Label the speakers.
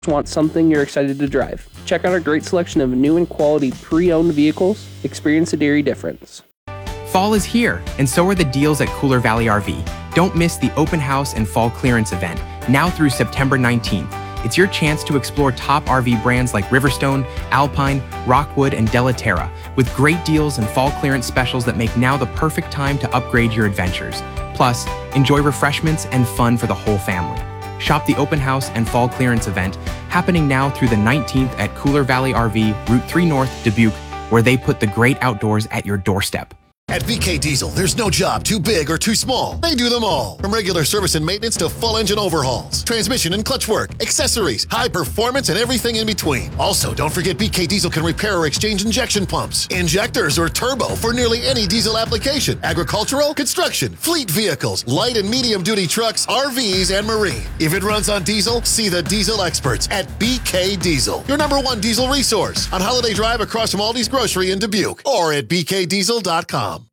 Speaker 1: Want something you're excited to drive. Check out our great selection of new and quality pre-owned vehicles. Experience a Deere difference.
Speaker 2: Fall is here, and so are the deals at Cooler Valley RV. Don't miss the open house and fall clearance event, now through September 19th. It's your chance to explore top RV brands like Riverstone, Alpine, Rockwood, and Delaterra, with great deals and fall clearance specials that make now the perfect time to upgrade your adventures. Plus, enjoy refreshments and fun for the whole family. Shop the open house and fall clearance event happening now through the 19th at Cooler Valley RV, Route 3 North, Dubuque, where they put the great outdoors at your doorstep.
Speaker 3: At BK Diesel, there's no job too big or too small. They do them all. From regular service and maintenance to full engine overhauls, transmission and clutch work, accessories, high performance, and everything in between. Also, don't forget BK Diesel can repair or exchange injection pumps, injectors, or turbo for nearly any diesel application. Agricultural, construction, fleet vehicles, light and medium duty trucks, RVs, and marine. If it runs on diesel, see the diesel experts at BK Diesel. Your #1 diesel resource on Holiday Drive across from Aldi's Grocery in Dubuque or at bkdiesel.com.